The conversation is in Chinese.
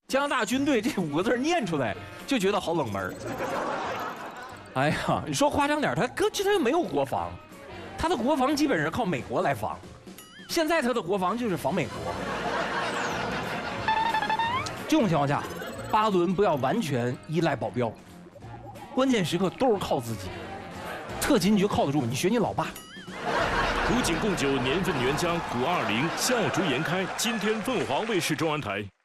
加拿大军队这5个字念出来就觉得好冷门。哎呀，你说夸张点，他又没有国防，他的国防基本上靠美国来防。现在他的国防就是防美国。这种情况下，巴伦不要完全依赖保镖，关键时刻都是靠自己。特勤你就靠得住，你学你老爸。 古井贡酒年份原浆古20，笑逐颜开。今天凤凰卫视中文台。